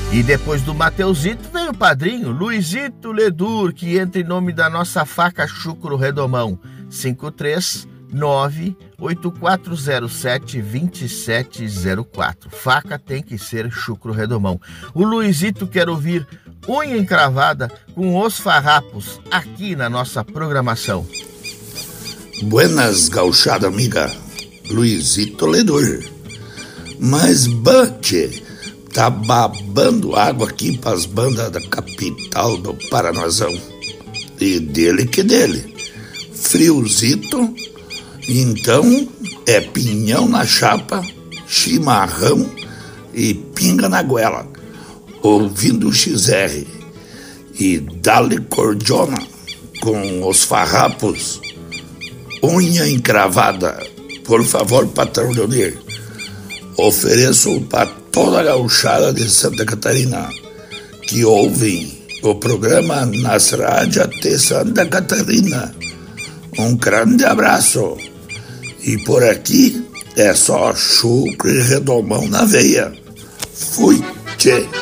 E depois do Mateusito veio o padrinho, Luizito Ledur, que entra em nome da nossa faca Chucro Redomão, 539-8407-2704. Faca tem que ser Chucro Redomão. O Luizito quer ouvir Unha Encravada com Os Farrapos, aqui na nossa programação. Buenas, gauchada amiga, Luizito Ledur. Mas, Butch, tá babando água aqui pras bandas da capital do Paranazão. E dele que dele. Friozito, então é pinhão na chapa, chimarrão e pinga na goela. Ouvindo o XR e dale cordiona com Os Farrapos. Unha Encravada, por favor, patrão Leonir. Ofereço para toda a gauchada de Santa Catarina que ouvem o programa nas rádios de Santa Catarina. Um grande abraço. E por aqui é só chucro e redomão na veia. Fui, tchê.